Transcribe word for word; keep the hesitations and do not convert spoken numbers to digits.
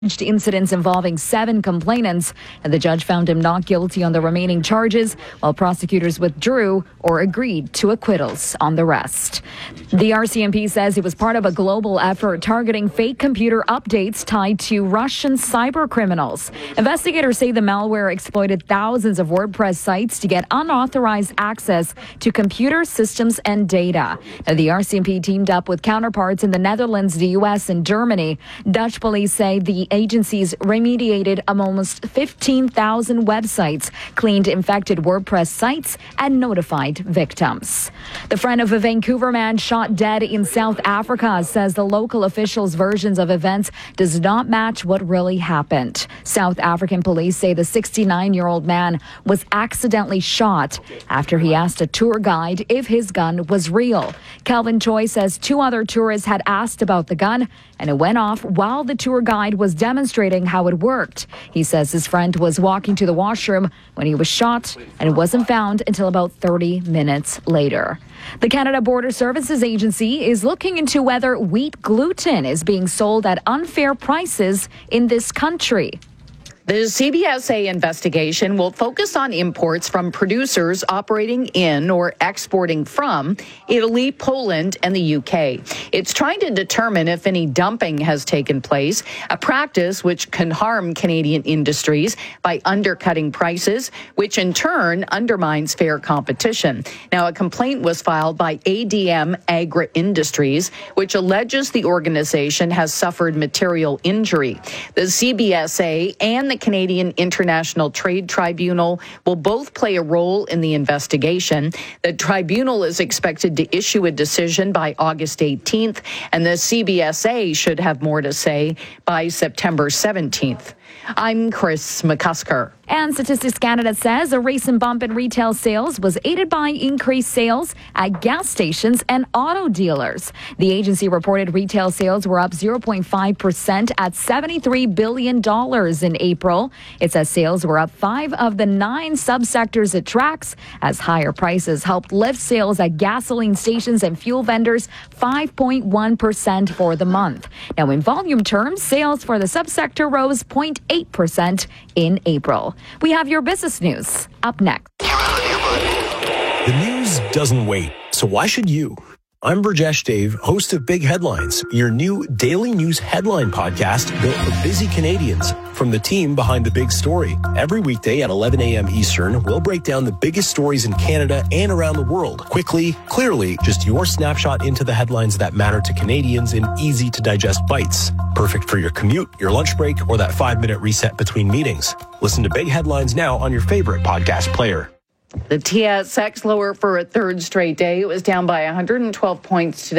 incidents involving seven complainants, and the judge found him not guilty on the remaining charges, while prosecutors withdrew or agreed to acquittals on the rest. The R C M P says it was part of a global effort targeting fake computer updates tied to Russian cyber criminals. Investigators say the malware exploited thousands of WordPress sites to get unauthorized access to computer systems and data. Now, the R C M P teamed up with counterparts in the Netherlands, the U S, and Germany. Dutch police say the agencies remediated almost fifteen thousand websites, cleaned infected WordPress sites, and notified victims. The friend of a Vancouver man shot dead in South Africa says the local officials' versions of events does not match what really happened. South African police say the sixty-nine-year-old man was accidentally shot after he asked a tour guide if his gun was real. Calvin Choi says two other tourists had asked about the gun, and it went off while the tour guide was demonstrating how it worked. He says his friend was walking to the washroom when he was shot, and it wasn't found until about thirty minutes later. The Canada Border Services Agency is looking into whether wheat gluten is being sold at unfair prices in this country. The C B S A investigation will focus on imports from producers operating in or exporting from Italy, Poland, and the U K. It's trying to determine if any dumping has taken place, a practice which can harm Canadian industries by undercutting prices, which in turn undermines fair competition. Now, a complaint was filed by A D M Agri Industries, which alleges the organization has suffered material injury. The C B S A and the Canadian International Trade Tribunal will both play a role in the investigation. The tribunal is expected to issue a decision by August eighteenth, and the C B S A should have more to say by September seventeenth. I'm Chris McCusker. And Statistics Canada says a recent bump in retail sales was aided by increased sales at gas stations and auto dealers. The agency reported retail sales were up zero point five percent at seventy-three billion dollars in April. It says sales were up five of the nine subsectors it tracks, as higher prices helped lift sales at gasoline stations and fuel vendors five point one percent for the month. Now, in volume terms, sales for the subsector rose zero point eight percent in April. We have your business news up next. The news doesn't wait, so why should you? I'm Burjesh Dave, host of Big Headlines, your new daily news headline podcast built for busy Canadians. From the team behind the big story. Every weekday at eleven a.m. Eastern, we'll break down the biggest stories in Canada and around the world. Quickly, clearly, just your snapshot into the headlines that matter to Canadians in easy-to-digest bites. Perfect for your commute, your lunch break, or that five-minute reset between meetings. Listen to Big Headlines now on your favorite podcast player. The T S X lower for a third straight day. It was down by one hundred twelve points today.